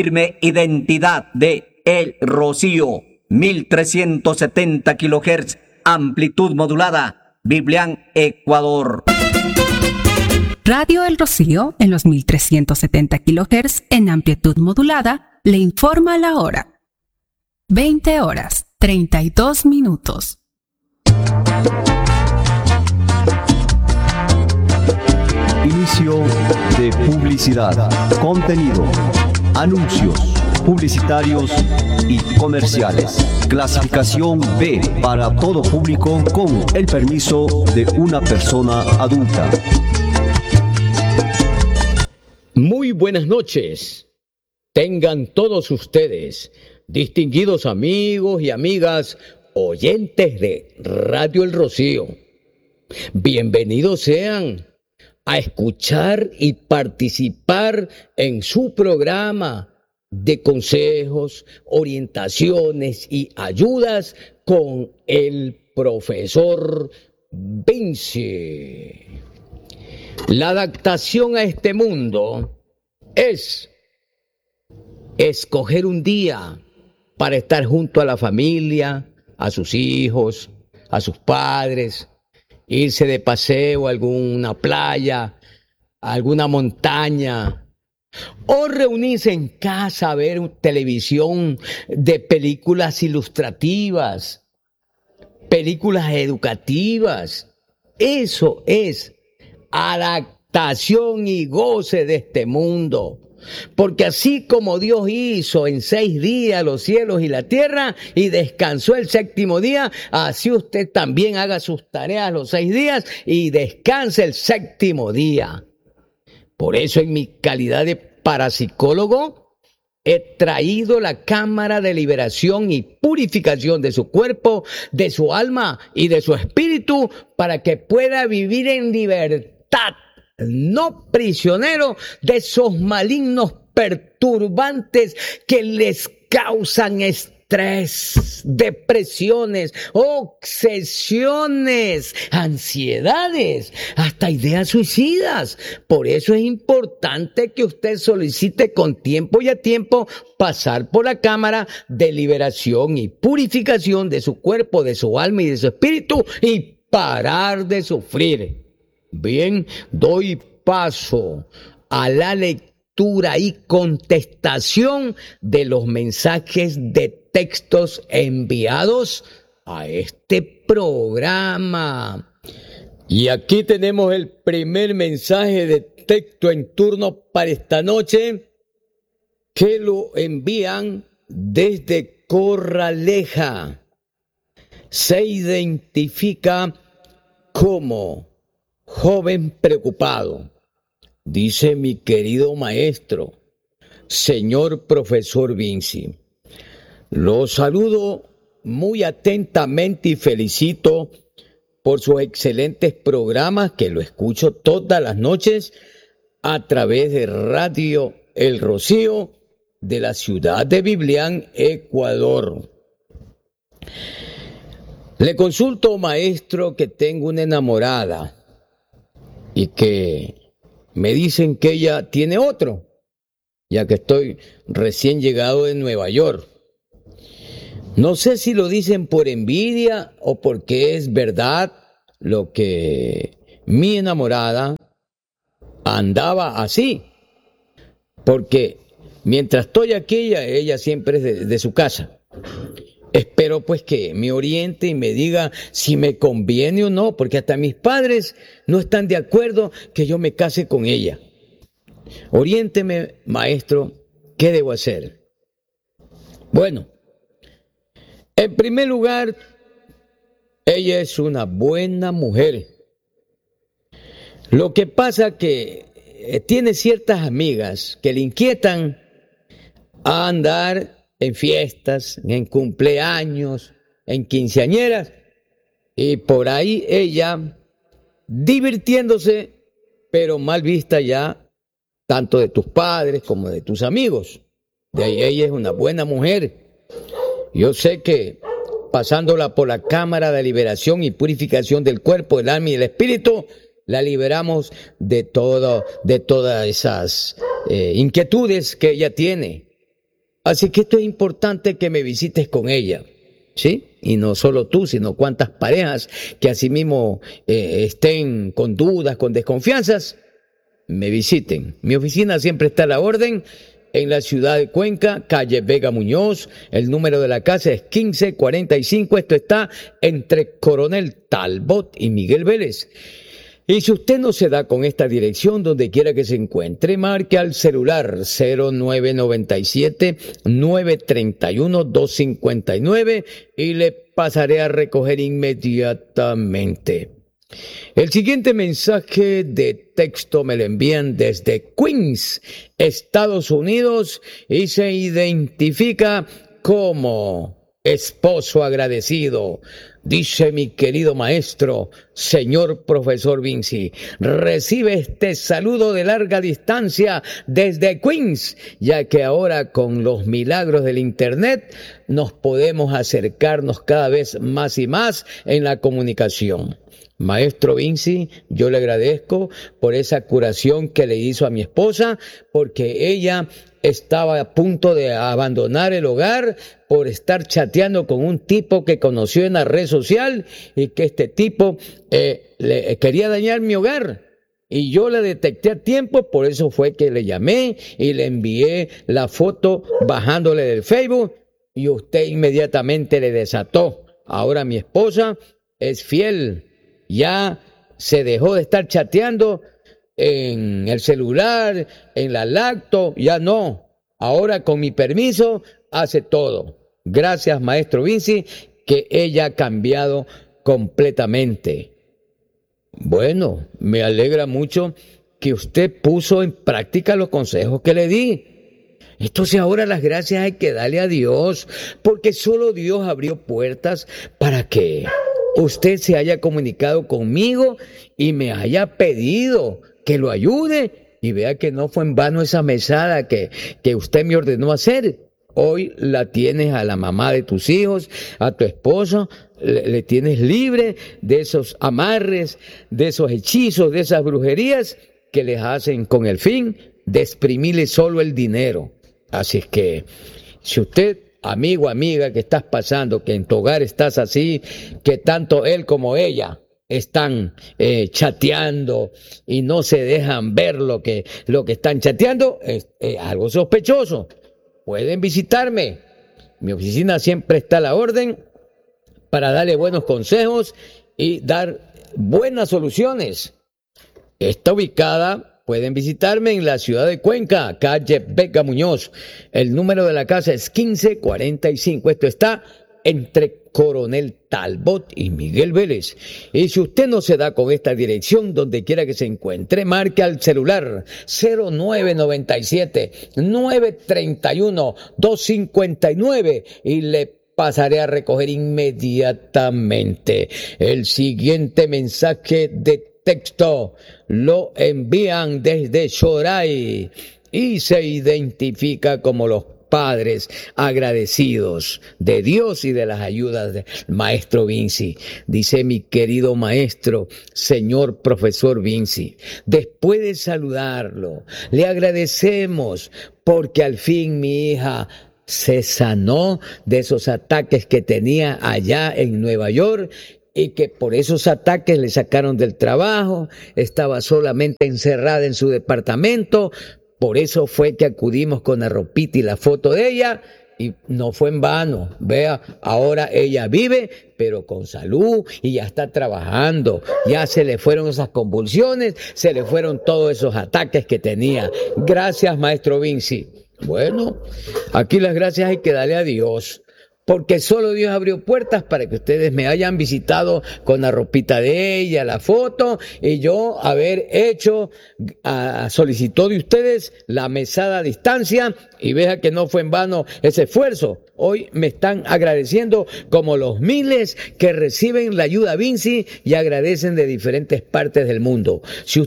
firme identidad de El Rocío, 1370 kHz, amplitud modulada, Biblián, Ecuador. Radio El Rocío, en los 1370 kHz, en amplitud modulada, le informa la hora. 20 horas, 32 minutos. Inicio de publicidad, contenido, anuncios publicitarios y comerciales. Clasificación B para todo público con el permiso de una persona adulta. Muy buenas noches. Tengan todos ustedes, distinguidos amigos y amigas, oyentes de Radio El Rocío. Bienvenidos sean a escuchar y participar en su programa de consejos, orientaciones y ayudas con el profesor Vinci. La adaptación a este mundo es escoger un día para estar junto a la familia, a sus hijos, a sus padres, irse de paseo a alguna playa, a alguna montaña, o reunirse en casa a ver televisión de películas ilustrativas, películas educativas. Eso es adaptación y goce de este mundo. Porque así como Dios hizo en 6 días los cielos y la tierra y descansó el 7º día, así usted también haga sus tareas los 6 días y descanse el 7º día. Por eso, en mi calidad de parapsicólogo, he traído la cámara de liberación y purificación de su cuerpo, de su alma y de su espíritu para que pueda vivir en libertad, no prisionero de esos malignos perturbantes que les causan estrés, depresiones, obsesiones, ansiedades, hasta ideas suicidas. Por eso es importante que usted solicite con tiempo y a tiempo pasar por la cámara de liberación y purificación de su cuerpo, de su alma y de su espíritu y parar de sufrir. Bien, doy paso a la lectura y contestación de los mensajes de textos enviados a este programa. Y aquí tenemos el primer mensaje de texto en turno para esta noche, que lo envían desde Corraleja. Se identifica como joven preocupado. Dice: mi querido maestro, señor profesor Vinci, lo saludo muy atentamente y felicito por sus excelentes programas que lo escucho todas las noches a través de Radio El Rocío de la ciudad de Biblián, Ecuador. Le consulto, maestro, que tengo una enamorada y que me dicen que ella tiene otro, ya que estoy recién llegado de Nueva York. No sé si lo dicen por envidia o porque es verdad lo que mi enamorada andaba así, porque mientras estoy aquí, ella siempre es de su casa. Espero pues que me oriente y me diga si me conviene o no, porque hasta mis padres no están de acuerdo que yo me case con ella. Oriénteme, maestro, ¿qué debo hacer? Bueno, en primer lugar, ella es una buena mujer. Lo que pasa que tiene ciertas amigas que le inquietan a andar en fiestas, en cumpleaños, en quinceañeras, y por ahí ella divirtiéndose, pero mal vista ya, tanto de tus padres como de tus amigos. De ahí ella es una buena mujer. Yo sé que pasándola por la cámara de liberación y purificación del cuerpo, del alma y del espíritu, la liberamos de todas esas inquietudes que ella tiene. Así que esto es importante que me visites con ella, ¿sí? Y no solo tú, sino cuantas parejas que asimismo estén con dudas, con desconfianzas, me visiten. Mi oficina siempre está a la orden en la ciudad de Cuenca, calle Vega Muñoz. El número de la casa es 1545. Esto está entre Coronel Talbot y Miguel Vélez. Y si usted no se da con esta dirección, donde quiera que se encuentre, marque al celular 0997-931-259 y le pasaré a recoger inmediatamente. El siguiente mensaje de texto me lo envían desde Queens, Estados Unidos, y se identifica como esposo agradecido. Dice mi querido maestro, señor profesor Vinci, recibe este saludo de larga distancia desde Queens, ya que ahora con los milagros del internet nos podemos acercarnos cada vez más y más en la comunicación. Maestro Vinci, yo le agradezco por esa curación que le hizo a mi esposa, porque ella estaba a punto de abandonar el hogar por estar chateando con un tipo que conoció en la red social y que este tipo le quería dañar mi hogar. Y yo la detecté a tiempo, por eso fue que le llamé y le envié la foto bajándole del Facebook y usted inmediatamente le desató. Ahora mi esposa es fiel. Ya se dejó de estar chateando en el celular, en la lacto, ya no. Ahora con mi permiso hace todo. Gracias, maestro Vinci, que ella ha cambiado completamente. Bueno, me alegra mucho que usted puso en práctica los consejos que le di. Entonces ahora las gracias hay que darle a Dios, porque solo Dios abrió puertas para que usted se haya comunicado conmigo y me haya pedido que lo ayude, y vea que no fue en vano esa mesada que usted me ordenó hacer. Hoy la tienes a la mamá de tus hijos, a tu esposo, le tienes libre de esos amarres, de esos hechizos, de esas brujerías que les hacen con el fin de exprimirle solo el dinero. Así es que si usted, amigo, amiga, que estás pasando, que en tu hogar estás así, que tanto él como ella están chateando y no se dejan ver lo que están chateando, es algo sospechoso. Pueden visitarme. Mi oficina siempre está a la orden para darle buenos consejos y dar buenas soluciones. Está ubicada, pueden visitarme en la ciudad de Cuenca, calle Vega Muñoz. El número de la casa es 1545. Esto está entre Coronel Talbot y Miguel Vélez. Y si usted no se da con esta dirección, donde quiera que se encuentre, marque al celular 0997-931-259 y le pasaré a recoger inmediatamente. El siguiente mensaje de texto lo envían desde Shoray y se identifica como los padres agradecidos de Dios y de las ayudas del maestro Vinci. Dice mi querido maestro, señor profesor Vinci, después de saludarlo, le agradecemos porque al fin mi hija se sanó de esos ataques que tenía allá en Nueva York, y que por esos ataques le sacaron del trabajo, estaba solamente encerrada en su departamento. Por eso fue que acudimos con la ropita y la foto de ella, y no fue en vano. Vea, ahora ella vive, pero con salud, y ya está trabajando. Ya se le fueron esas convulsiones, se le fueron todos esos ataques que tenía. Gracias, maestro Vinci. Bueno, aquí las gracias hay que darle a Dios, porque solo Dios abrió puertas para que ustedes me hayan visitado con la ropita de ella, la foto, y yo haber hecho a solicitud de ustedes la mesada a distancia, y vea que no fue en vano ese esfuerzo. Hoy me están agradeciendo como los miles que reciben la ayuda Vinci y agradecen de diferentes partes del mundo. Si usted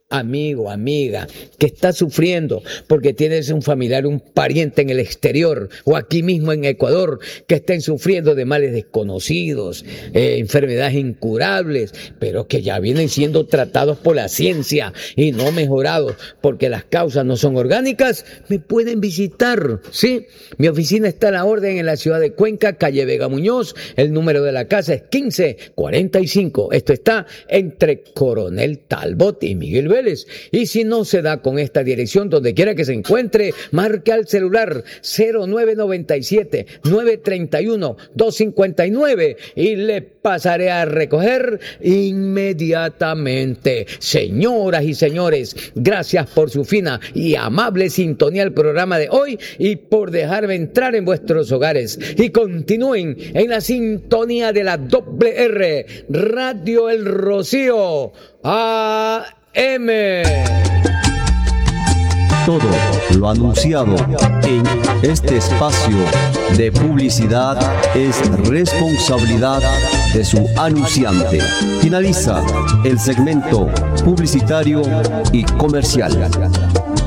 amigo, amiga, que está sufriendo porque tienes un familiar, un pariente en el exterior o aquí mismo en Ecuador que estén sufriendo de males desconocidos, enfermedades incurables, pero que ya vienen siendo tratados por la ciencia y no mejorados porque las causas no son orgánicas, me pueden visitar, ¿sí? Mi oficina está a la orden en la ciudad de Cuenca, calle Vega Muñoz, el número de la casa es 1545, esto está entre Coronel Talbot y Miguel Vélez. Y si no se da con esta dirección, donde quiera que se encuentre, marque al celular 0997-931-259 y le pasaré a recoger inmediatamente. Señoras y señores, gracias por su fina y amable sintonía al programa de hoy y por dejarme entrar en vuestros hogares. Y continúen en la sintonía de la WR, Radio El Rocío AM. Todo lo anunciado en este espacio de publicidad es responsabilidad de su anunciante. Finaliza el segmento publicitario y comercial.